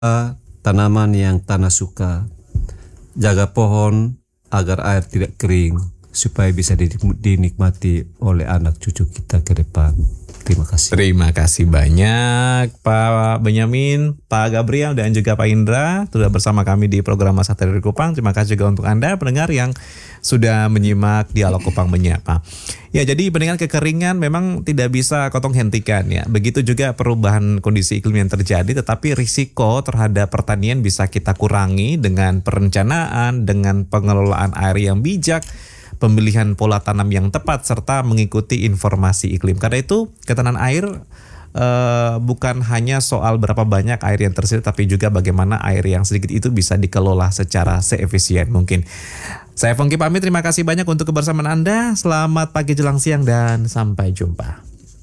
tanaman yang tanah suka. Jaga pohon agar air tidak kering supaya bisa dinikmati oleh anak cucu kita ke depan. Terima kasih. Terima kasih banyak Pak Benyamin, Pak Gabriel, dan juga Pak Indra sudah bersama kami di program Masa dari Kupang. Terima kasih juga untuk Anda pendengar yang sudah menyimak Dialog Kupang Menyapa. Ya, jadi pendengar, kekeringan memang tidak bisa kotong hentikan ya. Begitu juga perubahan kondisi iklim yang terjadi, tetapi risiko terhadap pertanian bisa kita kurangi dengan perencanaan, dengan pengelolaan air yang bijak, pemilihan pola tanam yang tepat, serta mengikuti informasi iklim. Karena itu ketahanan air bukan hanya soal berapa banyak air yang tersedia, tapi juga bagaimana air yang sedikit itu bisa dikelola secara seefisien mungkin. Saya Fongki pamit, terima kasih banyak untuk kebersamaan Anda. Selamat pagi jelang siang dan sampai jumpa.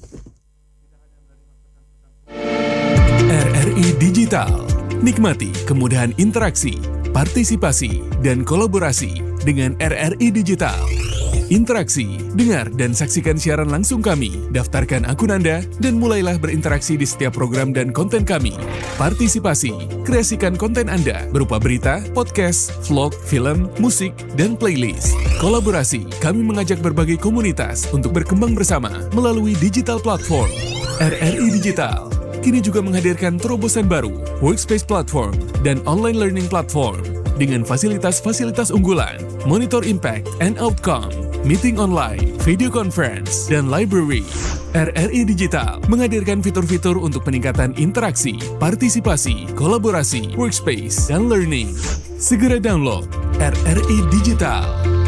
RRI Digital. Nikmati kemudahan interaksi, partisipasi, dan kolaborasi dengan RRI Digital. Interaksi, dengar dan saksikan siaran langsung kami, daftarkan akun Anda, dan mulailah berinteraksi di setiap program dan konten kami. Partisipasi, kreasikan konten Anda berupa berita, podcast, vlog, film, musik, dan playlist. Kolaborasi, kami mengajak berbagai komunitas untuk berkembang bersama melalui digital platform. RRI Digital kini juga menghadirkan terobosan baru, workspace platform, dan online learning platform dengan fasilitas-fasilitas unggulan, monitor impact and outcome, meeting online, video conference, dan library. RRI Digital menghadirkan fitur-fitur untuk peningkatan interaksi, partisipasi, kolaborasi, workspace, dan learning. Segera download RRI Digital.